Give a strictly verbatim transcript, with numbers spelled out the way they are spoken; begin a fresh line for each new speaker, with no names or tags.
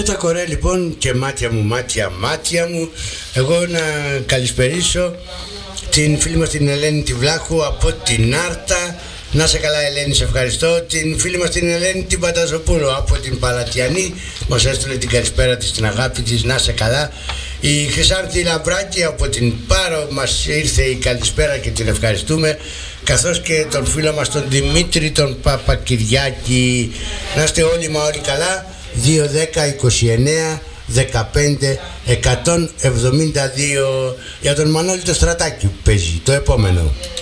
Νιώτα Κορέ λοιπόν και μάτια μου, μάτια, μάτια μου. Εγώ να καλησπερίσω την φίλη μας την Ελένη τη Βλάχου από την Άρτα. Να σε καλά Ελένη, σε ευχαριστώ. Την φίλη μας την Ελένη την Πανταζοπούλου από την Παλατιανή. Μας έστειλε την καλησπέρα της, την αγάπη της, να σε καλά. Η Χρυσάνθη Λαμπράκη από την Πάρο, μας ήρθε η καλησπέρα και την ευχαριστούμε. Καθώς και τον φίλο μας τον Δημήτρη τον Παπακυριάκη. Να είστε όλοι μα όλοι καλά. Δύο δέκα είκοσι εννέα δεκαπέντε εκατόν εβδομήντα δύο. Για τον Μανώλη το Στρατάκη που παίζει το επόμενο.